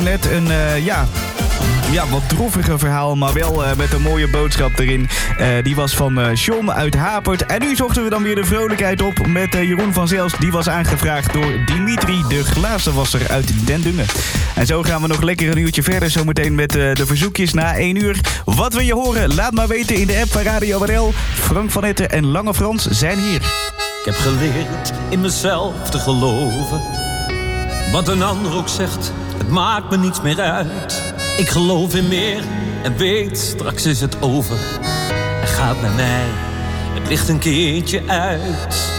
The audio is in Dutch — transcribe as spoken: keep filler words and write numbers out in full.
Net een, uh, ja... Ja, wat droeviger verhaal, maar wel uh, met een mooie boodschap erin. Uh, die was van uh, John uit Hapert. En nu zochten we dan weer de vrolijkheid op met uh, Jeroen van Zels. Die was aangevraagd door Dimitri, de glazenwasser uit Den Dungen. En zo gaan we nog lekker een uurtje verder. Zometeen met uh, de verzoekjes na één uur. Wat wil je horen? Laat maar weten in de app van Radio R L. Frank van Etten en Lange Frans zijn hier. Ik heb geleerd in mezelf te geloven. Wat een ander ook zegt, het maakt me niets meer uit. Ik geloof in meer en weet, straks is het over. Er gaat bij mij het licht een keertje uit.